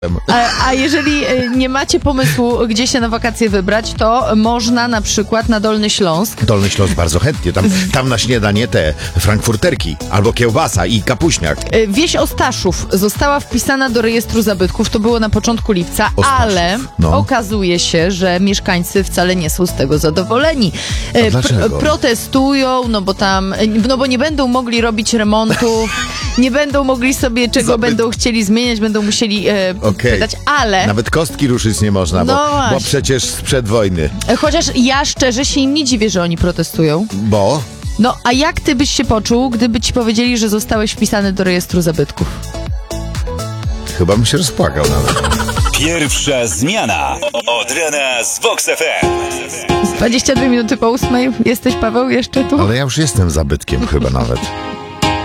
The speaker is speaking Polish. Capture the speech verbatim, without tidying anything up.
A, a jeżeli nie macie pomysłu, gdzie się na wakacje wybrać, to można na przykład na Dolny Śląsk. Dolny Śląsk bardzo chętnie. Tam, tam na śniadanie te frankfurterki albo kiełbasa i kapuśniak. Wieś Ostaszów została wpisana do rejestru zabytków. To było na początku lipca, Ostaszów, ale no. okazuje się, że mieszkańcy wcale nie są z tego zadowoleni. A dlaczego? Pr- protestują, no bo tam, no bo nie będą mogli robić remontów, nie będą mogli sobie czego Zabyt... będą chcieli zmieniać, będą musieli e, okay. wydać, ale... Nawet kostki ruszyć nie można, no bo, bo przecież sprzed wojny. Chociaż ja szczerze się im nie dziwię, że oni protestują. Bo? No, a jak ty byś się poczuł, gdyby ci powiedzieli, że zostałeś wpisany do rejestru zabytków? Chyba bym się rozpłakał nawet. Pierwsza zmiana od rana z Vox F M. dwadzieścia dwie minuty po ósmej. Jesteś, Paweł, jeszcze tu? Ale ja już jestem zabytkiem chyba nawet.